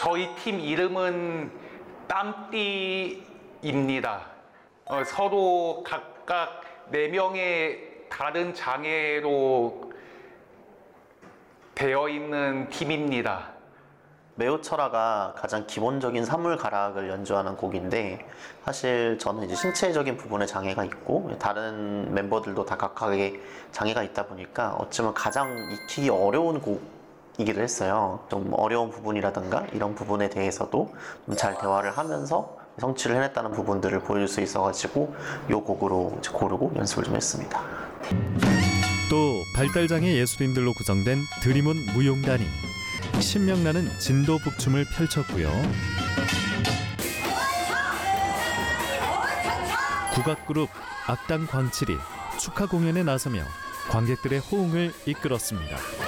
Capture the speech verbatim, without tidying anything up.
저희 팀 이름은 땀띠입니다. 어, 서로 각각 네 명의 다른 장애로 되어 있는 팀입니다. 매우철화가 가장 기본적인 사물 가락을 연주하는 곡인데, 사실 저는 이제 신체적인 부분에 장애가 있고 다른 멤버들도 다 각각의 장애가 있다 보니까 어쩌면 가장 익히기 어려운 곡이기도 했어요. 좀 어려운 부분이라든가 이런 부분에 대해서도 좀 잘 대화를 하면서 성취를 해냈다는 부분들을 보여줄 수 있어가지고 이 곡으로 이제 고르고 연습을 좀 했습니다. 또 발달장애 예술인들로 구성된 드림온 무용단이 신명나는 진도 북춤을 펼쳤고요. 국악그룹 악당 광칠이 축하 공연에 나서며 관객들의 호응을 이끌었습니다.